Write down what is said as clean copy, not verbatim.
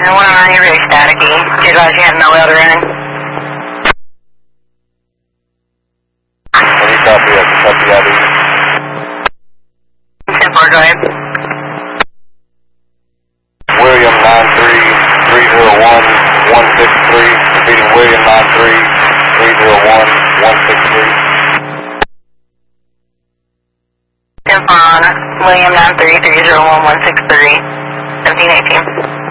And 109, you're very staticky. Do you advise you had no way to run? Any copy of copy ID? 10-4, go ahead. William 93301-163, repeating William 93301-163. 10-4 on William 93301-163, 1718.